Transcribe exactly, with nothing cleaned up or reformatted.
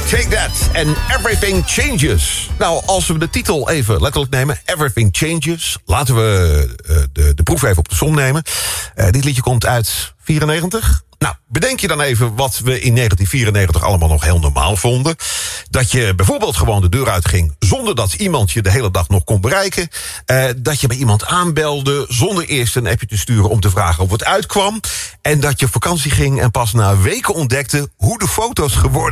Take That and Everything Changes. Nou, als we de titel even letterlijk nemen, Everything Changes. Laten we uh, de, de proef even op de som nemen. Uh, dit liedje komt uit vierennegentig. Nou, bedenk je dan even wat we in negentien vierennegentig allemaal nog heel normaal vonden. Dat je bijvoorbeeld gewoon de deur uitging zonder dat iemand je de hele dag nog kon bereiken. Uh, dat je bij iemand aanbelde zonder eerst een appje te sturen om te vragen of het uitkwam. En dat je op vakantie ging en pas na weken ontdekte hoe de foto's geworden